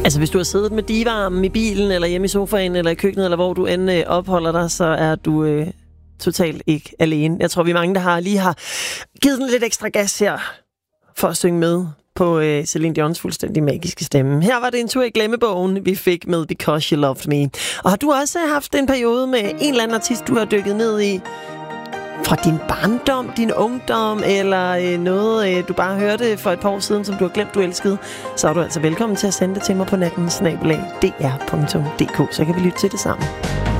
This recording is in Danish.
Altså, hvis du har siddet med divarmen i bilen, eller hjemme i sofaen, eller i køkkenet, eller hvor du end opholder dig, så er du totalt ikke alene. Jeg tror, vi er mange, der lige har givet den lidt ekstra gas her, for at synge med på Celine Dion's fuldstændig magiske stemme. Her var det en tur i glemmebogen, vi fik med Because You Loved Me. Og har du også haft en periode med en eller anden artist, du har dykket ned i? Fra din barndom, din ungdom, eller noget, du bare hørte for et par år siden, som du har glemt, du elskede, så er du altså velkommen til at sende det til mig på natten@dr.dk, så kan vi lytte til det sammen.